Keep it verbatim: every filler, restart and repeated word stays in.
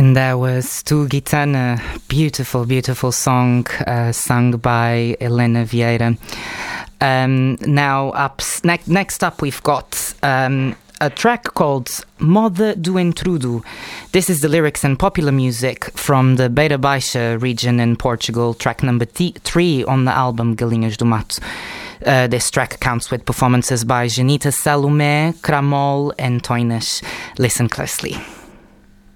And that was Tu Gitana, beautiful, beautiful song uh, sung by Helena Vieira. Um, now, up ne- next up, we've got um, a track called Moda do Entrudo. This is the lyrics and popular music from the Beira Baixa region in Portugal, track number t- three on the album Galinhas do Mato. Uh, this track counts with performances by Janita Salomé, Cramol, and Toinas. Listen closely.